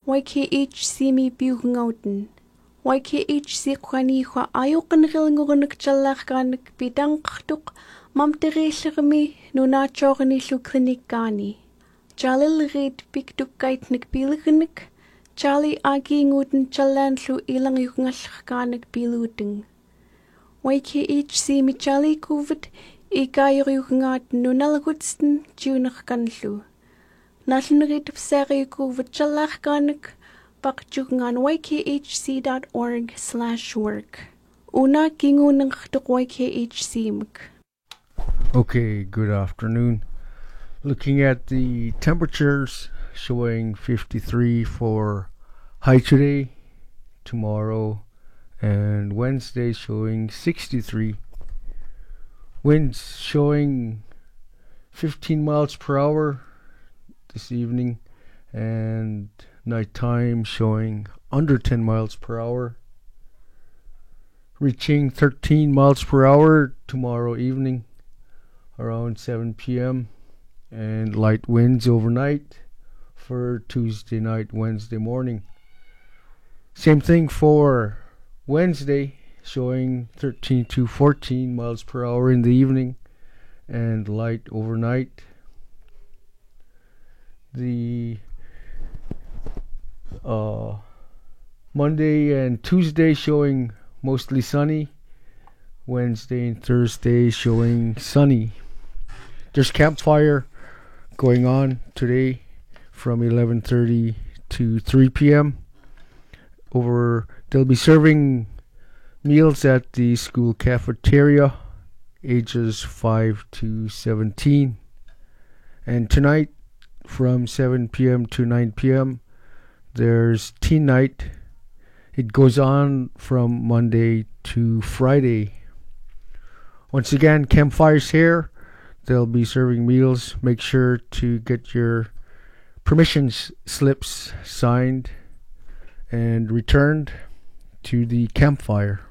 YKHC mi biugngauten. YKHC kwani kwa ayuqanrilngurunuk challaqanak pidanqtuk mamterillermi nunachorni luklinikani. Jalilrid piktukkaitnik pilgnik. Jali aginguten challanlu ilangyungalqanak piluting. YKHC mi jali kuvet ikayurungat nunalgutsten junarkanlu. Nalnrid psari kuvet challaqanak bakjugngan ykhc.org/work. Una gingunangtuk YKHC-mk. Okay, good afternoon. Looking at the temperatures, showing 53 for high today, tomorrow, and Wednesday showing 63. Winds showing 15 miles per hour this evening, and nighttime showing under 10 miles per hour, reaching 13 miles per hour tomorrow evening around 7 p.m. and light winds overnight for Tuesday night, Wednesday morning. Same thing for Wednesday, showing 13 to 14 miles per hour in the evening and light overnight. The Monday and Tuesday showing mostly sunny. Wednesday and Thursday showing sunny. There's campfire going on today from 11:30 to 3 p.m. They'll be serving meals at the school cafeteria, ages 5 to 17. And tonight from 7 p.m. to 9 p.m. there's teen night. It goes on from Monday to Friday. Once again, campfires here. They'll be serving meals. Make sure to get your permission slips signed and returned to the campfire.